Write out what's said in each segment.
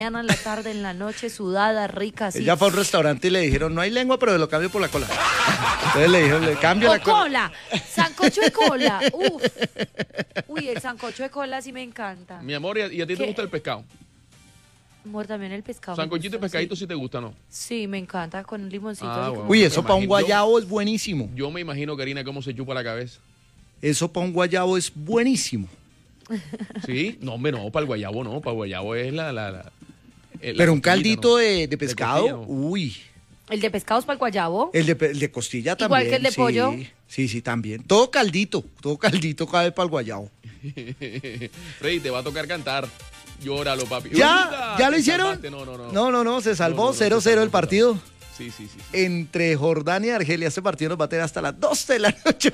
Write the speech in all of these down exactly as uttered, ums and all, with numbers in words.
en la tarde, en la noche, sudada, rica, así. Ella fue a un restaurante y le dijeron, no hay lengua, pero lo cambio por la cola. Entonces le dijo, le cambio o la cola. cola, sancocho de cola, uf. Uy, el sancocho de cola sí me encanta. Mi amor, ¿y a, y a ti te ¿Qué? gusta el pescado? Amor, también el pescado. Sancochito y gusta, pescadito sí. sí te gusta, ¿no? Sí, me encanta, con un limoncito. Ah, así bueno. como- Uy, eso Me para un imagino- guayabo es buenísimo. Yo me imagino, Karina, cómo se chupa la cabeza. Eso para un guayabo es buenísimo. ¿Sí? No, hombre, no, para el guayabo no. Para el guayabo es la... la, la eh, la Pero un costillita, caldito ¿no? de, de pescado, costilla, ¿no? uy. El de pescados para el guayabo. El de, pe- el de costilla Igual también. que el de sí. pollo. Sí, sí, también. Todo caldito, todo caldito cabe para el guayabo. Freddy, te va a tocar cantar. Llóralo, papi. ¿Ya? Oiga, ¿Ya lo te hicieron? salvaste. No, no, no. No, no, no, se salvó No, no, no, cero cero se salvó, el se partido. Sí, sí, sí. sí. Entre Jordania y Argelia. Este partido nos va a tener hasta las doce de la noche.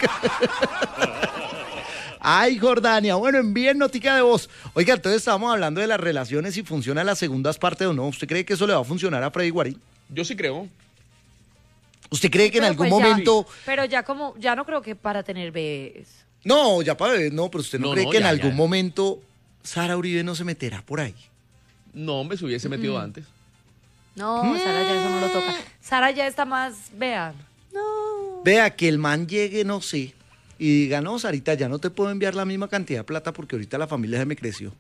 Ay, Jordania. Bueno, envíen notica de voz. Oiga, entonces estábamos hablando de las relaciones, si funciona las segundas partes o no. ¿Usted cree que eso le va a funcionar a Freddy Guarín? Yo sí creo. ¿Usted cree que en Pero algún pues ya- momento... Pero ya como, ya no creo que para tener bebés. No, ya para ver, no, pero usted no, No, cree no, que en ya, algún ya. momento Sara Uribe no se meterá por ahí. No, hombre, se hubiese metido antes. No, Sara ya eso no lo toca. Sara ya está más, vean. No. Vea, que el man llegue, no sé, y diga, no, Sarita, ya no te puedo enviar la misma cantidad de plata porque ahorita la familia se me creció.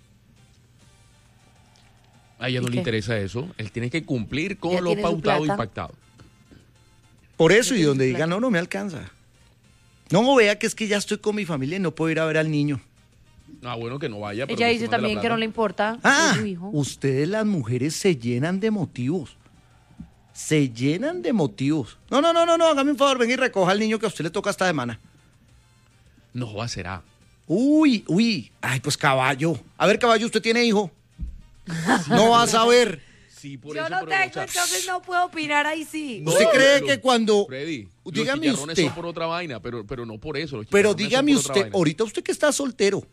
A ella no ¿Y le qué? interesa eso. Él tiene que cumplir con Ya lo tiene su pautado y plata. pactado. Por eso, y tiene donde su diga, plata. no, no me alcanza. No, vea que es que ya estoy con mi familia y no puedo ir a ver al niño. Ah, bueno, que no vaya. pero Ella que dice se mande la también que plata. no le importa Ah, de su hijo. ustedes las mujeres se llenan de motivos. Se llenan de motivos. No, no, no, no, no, hágame un favor, venga y recoja al niño que a usted le toca esta semana. No va, será. Uy, uy, ay, pues caballo. A ver, caballo, ¿usted tiene hijo? No vas a ver. Sí, por Yo eso, no pero, tengo, o sea, entonces no puedo opinar ahí sí. no, ¿Usted cree los- que cuando... Freddy, Dígame los chicharrones usted. son por otra vaina, pero, pero no por eso. Los Pero chicharrones son dígame por otra usted, vaina. ahorita usted que está soltero,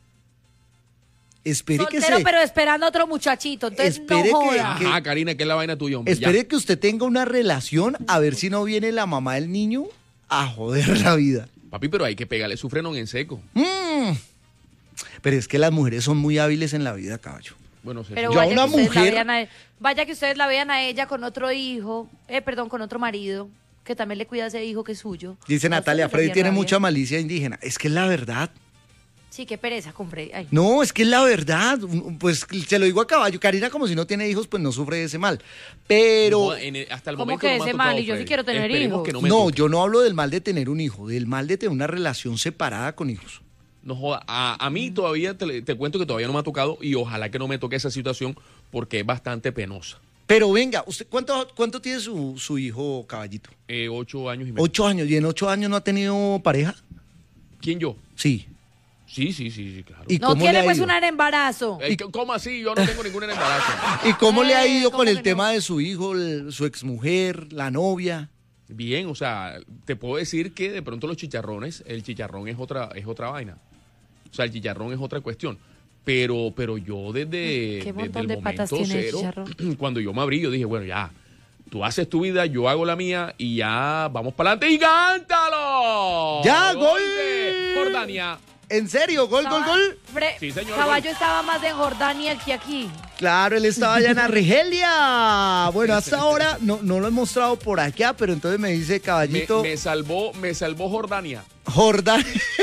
espere que Soltero, se... pero esperando a otro muchachito. Entonces Espere no que- joda. Ajá, Karina, que es la vaina tuya, hombre. Espere ya. que usted tenga una relación a ver si no viene la mamá del niño a joder la vida. Papi, pero hay que pegarle su frenón en seco. Mm. Pero es que las mujeres son muy hábiles en la vida, caballo. Bueno, se Pero Yo a vaya una que ustedes la mujer- vean a e- vaya que ustedes la vean a ella con otro hijo, eh, perdón, con otro marido, que también le cuida a ese hijo que es suyo. Dice A Natalia, ustedes les Freddy daría tiene rabia. mucha malicia indígena. Es que es la verdad. Sí, qué pereza con Freddy. Ay. No, es que es la verdad. Pues se lo digo a caballo. Karina, como si no tiene hijos, pues no sufre de ese mal. Pero... No, en el- hasta el ¿Cómo momento que no me ha ese tocado, mal? Y yo sí Freddy. quiero tener Esperemos hijos. que no me No, toque. yo no hablo del mal de tener un hijo, del mal de tener una relación separada con hijos. No joda. A, a mí todavía, te, te cuento que todavía no me ha tocado y ojalá que no me toque esa situación porque es bastante penosa. Pero venga, usted ¿cuánto, cuánto tiene su, su hijo, caballito? Eh, ocho años y medio. Ocho años. ¿Y en ocho años no ha tenido pareja? ¿Quién yo? Sí. Sí, sí, sí, sí, claro. ¿Y No cómo le quiere ha pues ido? una en embarazo. Eh, ¿Cómo así? Yo no tengo ningún embarazo. ¿Y cómo le ha Eh, ido ¿cómo con el que no? tema de su hijo, el- su exmujer, la novia? Bien, o sea, te puedo decir que de pronto los chicharrones, el chicharrón es otra, es otra vaina. O sea, el chicharrón es otra cuestión. Pero, pero yo desde, Qué desde montón el de patas momento tiene el cero, chicharrón. cuando yo me abrí, yo dije, bueno, ya, tú haces tu vida, yo hago la mía y ya vamos para adelante y cántalo. ¡Ya, gol! de Jordania. ¿En serio? ¿Gol, gol, Estaba- gol? Fre- Sí, señor, Caballo gol. estaba más de Jordania que aquí. Claro, él estaba allá en Argelia. Bueno, hasta ahora no, no lo he mostrado por acá, pero entonces me dice Me, caballito me salvó, me salvó Jordania. Jordán.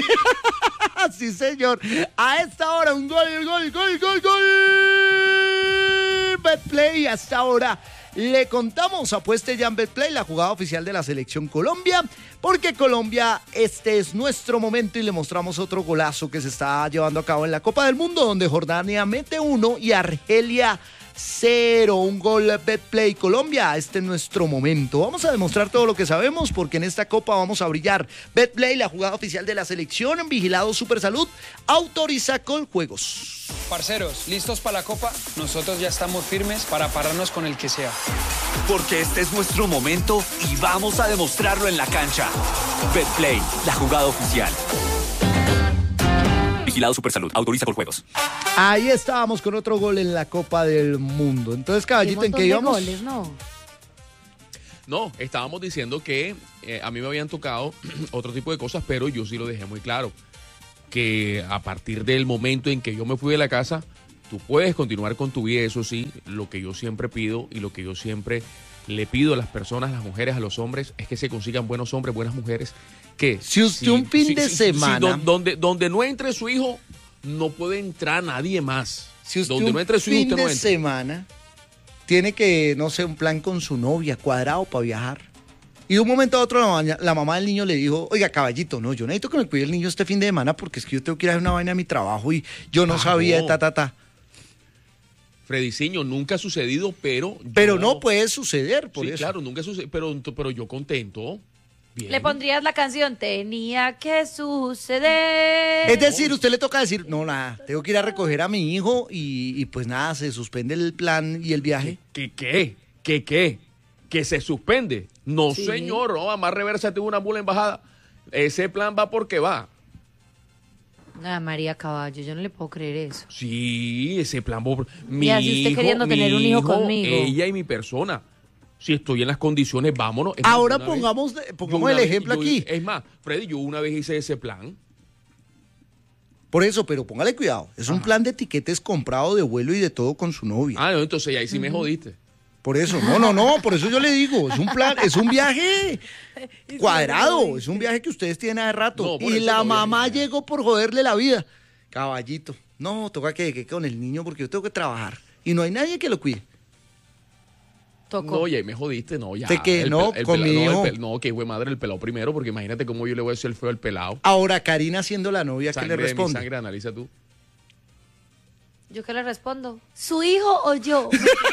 Sí, señor. A esta hora un gol, gol, gol, gol, gol. Betplay, hasta ahora le contamos, apueste ya en Betplay, la jugada oficial de la Selección Colombia, porque Colombia, este es nuestro momento y le mostramos otro golazo que se está llevando a cabo en la Copa del Mundo, donde Jordania mete uno y Argelia cero, un gol Betplay Colombia, este es nuestro momento. Vamos a demostrar todo lo que sabemos porque en esta copa vamos a brillar. Betplay, la jugada oficial de la selección, vigilado Supersalud, autoriza con juegos. Parceros, ¿listos para la copa? Nosotros ya estamos firmes para pararnos con el que sea. Porque este es nuestro momento y vamos a demostrarlo en la cancha. Betplay, la jugada oficial. Vigilado Supersalud, autoriza con juegos. Ahí estábamos con otro gol en la Copa del Mundo. Entonces, Qué caballito, ¿en montón qué de íbamos? goles, ¿no? No, estábamos diciendo que eh, a mí me habían tocado otro tipo de cosas, pero yo sí lo dejé muy claro. Que a partir del momento en que yo me fui de la casa, Tú puedes continuar con tu vida, eso sí, lo que yo siempre pido y lo que yo siempre le pido a las personas, a las mujeres, a los hombres, es que se consigan buenos hombres, buenas mujeres, que... Si usted un fin de semana... Si, donde, donde no entre su hijo, no puede entrar nadie más. Si usted donde un no entre su hijo, fin usted no de entra. semana tiene que, no sé, un plan con su novia, cuadrado para viajar. Y de un momento a otro la, ma- la mamá del niño le dijo, oiga, caballito, no, yo necesito que me cuide el niño este fin de semana porque es que yo tengo que ir a hacer una vaina a mi trabajo y yo no Ah, sabía, no. ta, ta, ta. Frediciño, nunca ha sucedido, pero... Pero yo- no puede suceder, por sí, eso. claro, nunca sucedido, pero, pero yo contento. Bien. Le pondrías la canción Tenía que suceder. Es decir, usted le toca decir, no, nada, tengo que ir a recoger a mi hijo y, y pues nada, se suspende el plan y el viaje. ¿Qué qué? ¿Qué qué? ¿Que se suspende? No, Sí. señor, no, más reversa tuvo una mula embajada. Ese plan va porque va. Ah, María Caballo, yo no le puedo creer eso. Sí, ese plan va por... Mi Y así usted hijo, queriendo mi tener un hijo hijo, conmigo. ella y mi persona. Si estoy en las condiciones, vámonos. Es Ahora más, una vez- pongamos, yo pongamos una el vez- ejemplo yo- aquí. Es más, Freddy, yo una vez hice ese plan. Por eso, pero póngale cuidado. Es un Ajá. plan de tiquetes comprado de vuelo y de todo con su novia. Ah, no, entonces ahí sí me jodiste. Por eso, no, no, no, por eso yo le digo, es un plan, es un viaje cuadrado, es un viaje que ustedes tienen hace rato. No, por y eso la no, mamá viaje. llegó por joderle la vida. Caballito, no, toca que quede con el niño porque yo tengo que trabajar. Y no hay nadie que lo cuide. Tocó. No, y ahí me jodiste, no, ya. ¿De qué? El No, pel- el con pela- mi no, el hijo. pel- no, que güey madre el pelado primero, porque imagínate cómo yo le voy a decir el feo al pelado. Ahora, Karina siendo la novia, ¿qué Sangre le de mi responde? sangre, analiza tú. ¿Yo qué le respondo? ¿Su hijo o yo?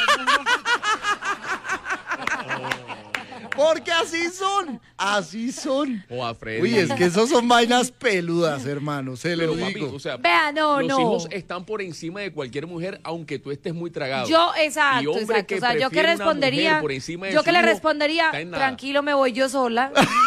Porque así son, así son. O a Freddy. Uy, es que esos son vainas peludas, hermano, se lo Pero papi, digo. o sea, Vea, no, los no. hijos están por encima de cualquier mujer, aunque tú estés muy tragado. Yo, Y exacto, hombre exacto. que O sea, yo que prefiere una respondería, mujer por encima de yo su que le hijo, respondería, está en nada. tranquilo, me voy yo sola.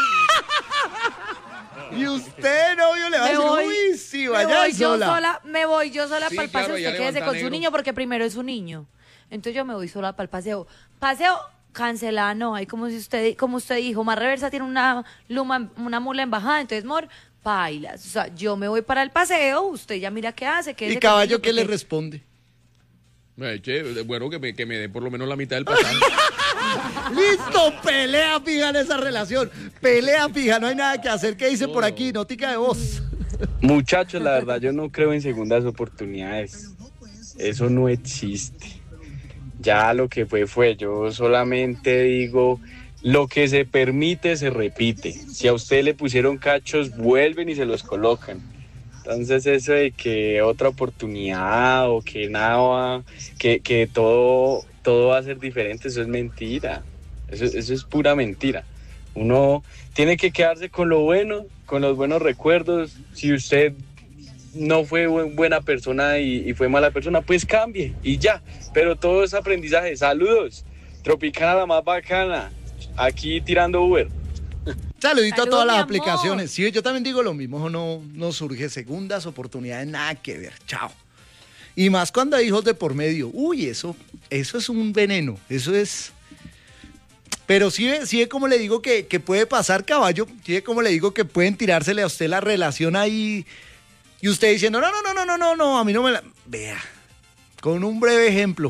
Y usted, novio, le va a Me decir, voy, uy, sí, me vaya voy yo sola. sola, me voy yo sola Sí, para el claro, paseo, ya usted quédese levanta con su negro. niño porque primero es su niño. Entonces yo me voy sola para el paseo. Paseo cancelado, no, hay como si usted, como usted dijo, más reversa tiene una luma, una mula embajada, entonces mor, bailas. O sea, yo me voy para el paseo, usted ya mira qué hace, quédese ¿Y con caballo su qué niño, le porque- responde? Eh, che, bueno, que me, que me dé por lo menos la mitad del pasaje. Listo, pelea fija en esa relación. Pelea fija, no hay nada que hacer. ¿Qué dice por aquí? Notica de voz. Muchachos, la verdad yo no creo en segundas oportunidades. Eso no existe. Ya lo que fue fue. Yo solamente digo, lo que se permite se repite. Si a usted le pusieron cachos, vuelven y se los colocan. Entonces eso de que otra oportunidad o que nada va, que, que todo, todo va a ser diferente, eso es mentira. Eso, eso es pura mentira. Uno tiene que quedarse con lo bueno, con los buenos recuerdos. Si usted no fue bu- buena persona y, y fue mala persona, pues cambie y ya. Pero todo es aprendizaje. Saludos. Tropicana la más bacana. Aquí tirando Uber. Saludito Salud, a todas mi las amor. aplicaciones. Sí, yo también digo lo mismo. Ojo, no, no surge segundas oportunidades, nada que ver. Chao. Y más cuando hay hijos de por medio. Uy, eso, eso es un veneno. Eso es... Pero sí, ve- sí ve como le digo que, que puede pasar, caballo. Sí ve como le digo que pueden tirársele a usted la relación ahí. Y usted diciendo, no, no, no, no, no, no, no, a mí no me la... Vea, con un breve ejemplo.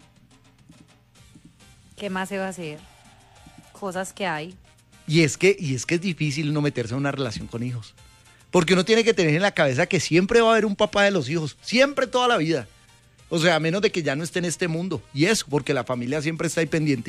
¿Qué más se va a hacer? Cosas que hay. Y es que, y es que es difícil no meterse en una relación con hijos. Porque uno tiene que tener en la cabeza que siempre va a haber un papá de los hijos. Siempre, toda la vida. O sea, a menos de que ya no esté en este mundo. Y eso, porque la familia siempre está ahí pendiente.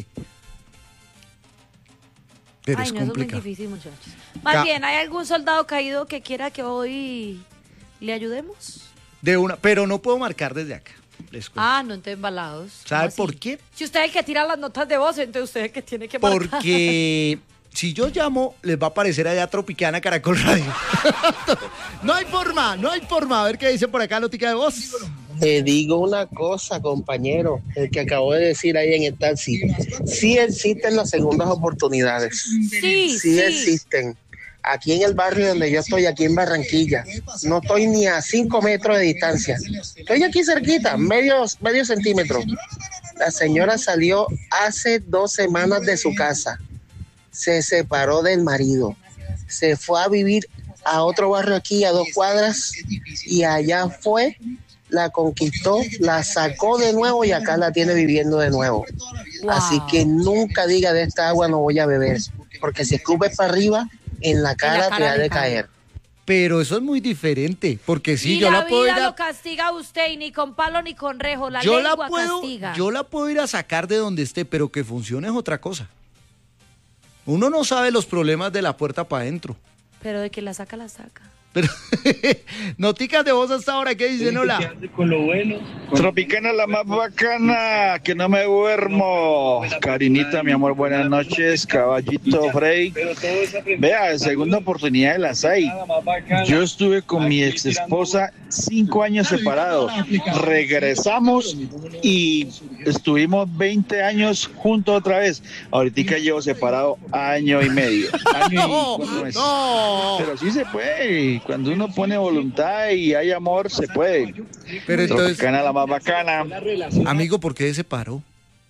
Pero Ay, es no, eso es muy complicado. difícil, muchachos. Más Ca- bien, ¿hay algún soldado caído que quiera que hoy le ayudemos? De una, pero no puedo marcar desde acá. Les cuento. Ah, no, entonces embalados. ¿Sabe ¿Cómo por así? qué? Si usted es el que tira las notas de voz, entonces usted es el que tiene que marcar. Porque si yo llamo, les va a aparecer allá Tropicana Caracol Radio. No hay forma, no hay forma. A ver qué dice por acá, Notica de voz. Te digo una cosa, compañero, el que acabo de decir ahí en el taxi. Sí existen las segundas oportunidades. Sí, Sí, sí. existen. Aquí en el barrio donde yo estoy, aquí en Barranquilla, no estoy ni a cinco metros de distancia. Estoy aquí cerquita, medio, medio centímetro. La señora salió hace dos semanas de su casa. Se separó del marido. Se fue a vivir a otro barrio aquí, a dos cuadras, y allá fue la conquistó, la sacó de nuevo y acá la tiene viviendo de nuevo. Wow. Así que nunca diga de esta agua no voy a beber, porque si escupes para arriba, en la cara, En la cara te ha le de cae. caer. Pero eso es muy diferente, porque sí, y yo la, la puedo ir vida a... lo castiga a usted y ni con palo ni con rejo, la yo la lengua puedo, castiga. yo la puedo ir a sacar de donde esté, pero que funcione es otra cosa. Uno no sabe los problemas de la puerta para adentro. Pero de que la saca, la saca. Pero noticas de voz hasta ahora, ¿qué dicen? Hola. Tropicana la más bacana, que no me duermo. Karinita, mi amor, buenas noches. Caballito Frey. Vea, segunda oportunidad de las hay. Yo estuve con mi ex esposa cinco años separados. Regresamos y estuvimos veinte años juntos otra vez. Ahorita llevo separado año y medio. Año y cuatro meses. No. Pero sí se puede. Cuando uno pone voluntad y hay amor, se puede. Pero entonces, Tropicana la más bacana. amigo, ¿por qué se paró?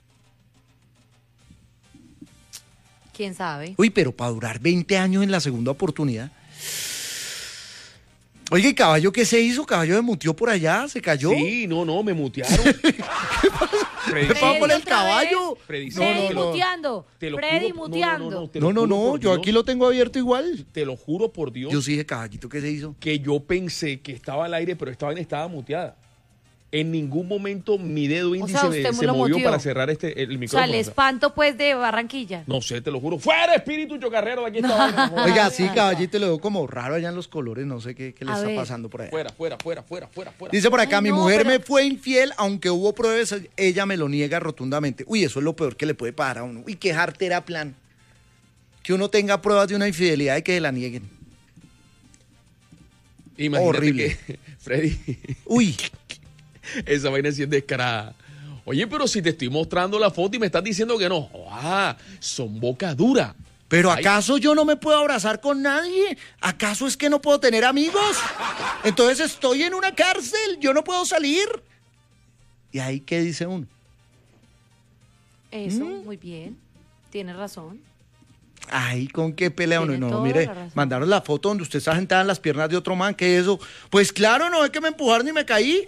¿Quién sabe? Uy, pero para durar veinte años en la segunda oportunidad. Oye, ¿y caballo qué se hizo? ¿Caballo se mutió por allá? ¿Se cayó? Sí, no, no, me mutearon. Freddy, ¿Qué pasa por el otra caballo? vez. Freddy, Freddy no, no, no. muteando. Te lo Freddy juro, no, muteando. no, no, te lo No, no, juro no, por yo Dios, aquí lo tengo abierto igual. Te lo juro por Dios. Yo sí dije, caballito, ¿qué se hizo? Que yo pensé que estaba al aire, pero esta vaina estaba muteada. En ningún momento mi dedo índice sea, me- usted se lo movió muteó. para cerrar este el O sea, micrófono. el o sea. espanto pues de Barranquilla. No sé, te lo juro. ¡Fuera, espíritu chocarrero de aquí esta vaina! No, Oiga, sí, caballito, le veo como raro allá en los colores, no sé qué, qué le A está ver. pasando por allá. Fuera, fuera, fuera, fuera, fuera, fuera. Dice por acá, Ay, mi no, mujer pero- me fue infiel, aunque hubo pruebas, ella me lo niega rotundamente. Uy, eso es lo peor que le puede pasar a uno. Uy, qué jartera plan. Que uno tenga pruebas de una infidelidad y que se la nieguen. Imagínate horrible. que, Freddy, Uy, esa vaina sí es descarada. Oye, pero si te estoy mostrando la foto y me estás diciendo que no, ¡ah! Son boca dura. ¿pero Ay. acaso yo no me puedo abrazar con nadie? ¿Acaso es que no puedo tener amigos? Entonces estoy en una cárcel, yo no puedo salir. ¿Y ahí qué dice uno? Eso, Mm. muy bien. Tienes razón. Ay, ¿con qué pelea uno? Tiene No, toda mire, la razón. mandaron la foto donde usted está sentada en las piernas de otro man, ¿qué es eso? Pues claro, no es que me empujaron y me caí.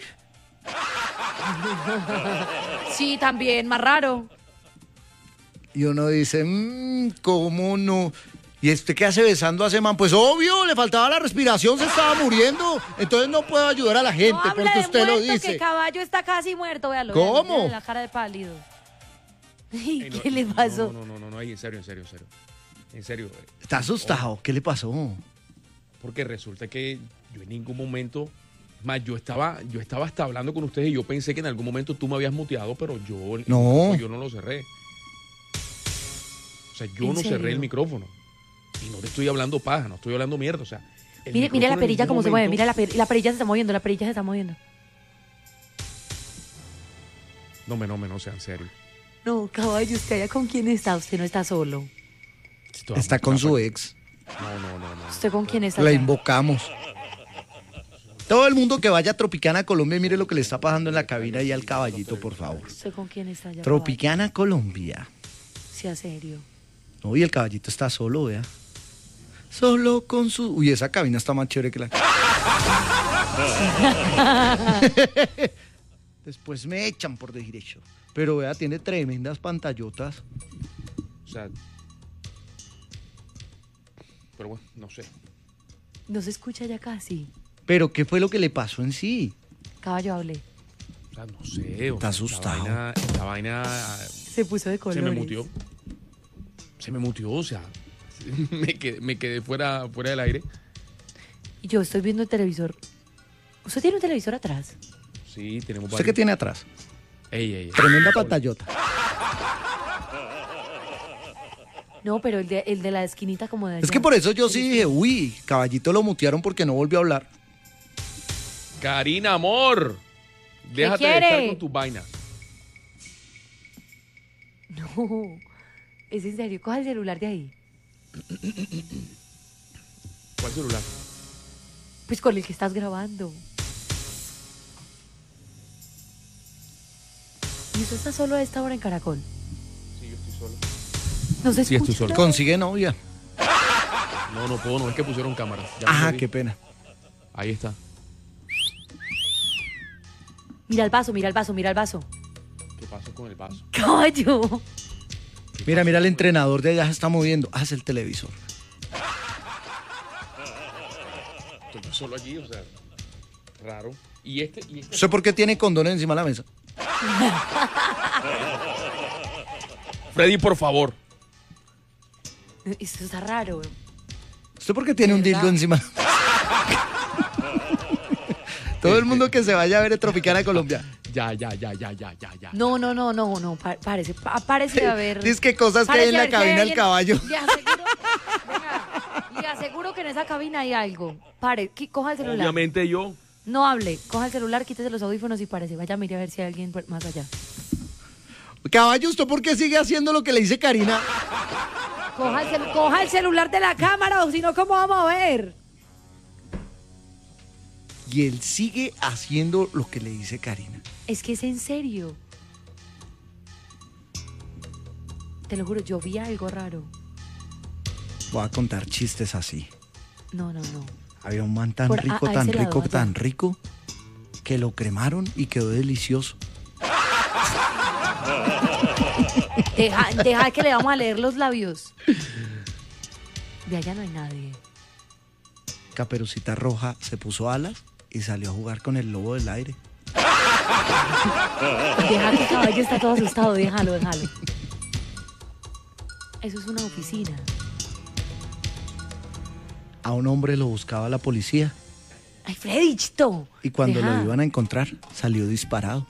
Sí, también, más raro. Y uno dice, mmm, ¿cómo no? ¿Y este qué hace besando a ese man? Pues obvio, le faltaba la respiración, se estaba muriendo. Entonces no puedo ayudar a la gente No hable porque de usted lo muerto, dice. que caballo está casi muerto, véalo. ¿Cómo? véalo, tiene la cara de pálido. ¿Y Ey, no, qué le no, pasó? No, no, no, no, no, en serio, en serio, en serio. En serio. eh, Está asustado, ¿qué le pasó? Porque resulta que yo en ningún momento, más yo estaba, yo estaba hasta hablando con ustedes y yo pensé que en algún momento tú me habías muteado, pero yo, el No. micrófono yo no lo cerré. O sea, yo ¿En no cerré serio? el micrófono. Y no te estoy hablando paja, no estoy hablando mierda. O sea, el Mire, mire la micrófono en perilla ningún cómo se mueve, momento- mira la, per- la perilla se está moviendo, la perilla se está moviendo. No, me, no, me, no sea en serio. No, caballo, ¿usted allá con quién está? Usted no está solo. Esto- Está con su ex. No, no, no, no. ¿Usted con quién está? La allá? invocamos. Todo el mundo que vaya a Tropicana, Colombia, mire lo que le está pasando en la cabina y al caballito, por favor. ¿Usted con quién está allá? Tropicana, Colombia. caballo? Sea serio. No, y el caballito está solo, vea. Solo con su... Uy, esa cabina está más chévere que la... Después me echan por decir eso. Pero vea, tiene tremendas pantallotas. O sea. Pero bueno, no sé. No se escucha ya casi. Pero, ¿qué fue lo que le pasó en sí? Caballo, hable. O sea, no sé. o Está sea, asustado. Esta vaina, esta vaina Se puso de se colores. me mutió. Se me mutió, o sea. Me quedé, me quedé fuera, fuera del aire. Y yo estoy viendo el televisor. ¿Usted tiene un televisor atrás? Sí, tenemos ¿Usted qué varios. tiene atrás? Ey, ey, ey. Tremenda pantallota. No, pero el de, el de la esquinita como de allá. Es que por eso yo sí dije, uy, caballito lo mutearon porque no volvió a hablar. Karina, amor. Déjate de quiere? estar con tus vainas. No, es en serio. Coja el celular de ahí. ¿Cuál celular? Pues con el que estás grabando. ¿Y usted está solo a esta hora en Caracol? Sí, yo estoy solo. No se Sí, escucha estoy solo. nada. Consigue novia. No, no puedo, no es que pusieron cámara. Ya me Ajá, lo vi. qué pena. Ahí está. Mira el vaso, mira el vaso, mira el vaso. ¿Qué pasó con el vaso? Caballo. Mira, mira, el entrenador de allá se está moviendo. Haz el televisor. Estoy yo solo allí, o sea, raro. Y este, y este. ¿Usted por qué tiene condones encima de la mesa? Freddy, por favor. Esto está raro. ¿Usted por qué tiene un dildo encima? Todo el mundo que se vaya a ver el Tropicana Colombia. Ya, ya, ya, ya, ya, ya, ya. No, no, no, no, no, pa- parece, pa- parece haber... Dice que cosas que hay en la cabina del caballo. Le aseguro, venga, le aseguro que en esa cabina hay algo. Pare, qui- coja el celular. Obviamente yo. No hable, coja el celular, quítese los audífonos y parece. Vaya, mire a ver si hay alguien por- más allá. Caballo, ¿usted por qué sigue haciendo lo que le dice Karina? Coja el, cel- coja el celular de la cámara o si no, ¿cómo vamos a ver? Y él sigue haciendo lo que le dice Karina. Es que es en serio. Te lo juro, yo vi algo raro. Voy a contar chistes así. No, no, no. Había un man tan Por- a- rico, a tan ese lado, rico, allá. tan rico, que lo cremaron y quedó delicioso. Deja, deja que le vamos a leer los labios. De allá no hay nadie. Caperucita Roja se puso alas y salió a jugar con el lobo del aire. Deja que el caballo está todo asustado, déjalo, déjalo. Eso es una oficina. A un hombre lo buscaba la policía Ay, Freddy, chito. y cuando Deja. lo iban a encontrar salió disparado.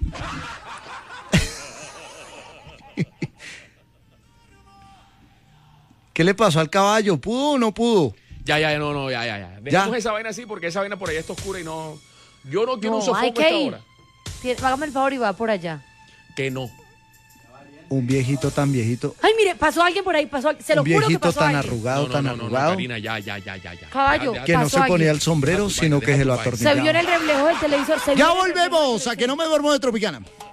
¿Qué le pasó al caballo? ¿Pudo o no pudo? Ya, ya, no, no, ya, ya, ya. Dejemos esa vaina así porque esa vaina por allá está oscura y no. Yo no quiero No, un sofoco hay a que esta ir. hora. Tien- Hágame el favor y va por allá. Que no. Un viejito tan viejito, Ay, mire, pasó alguien por ahí, pasó alguien. Se lo un juro que viejito pasó tan alguien. arrugado, No, no, tan no, no, no, arrugado, Karina, ya, ya, ya, ya, ya. Caballo, Ya, ya, que no pasó se ponía alguien. el sombrero, Deja tu sino vaina, que se deja lo tu vaina. Se vio en atornillaba. el reflejo del televisor. Se Ya vio en el reflejo del volvemos, a televisor. que no me duermo de Tropicana.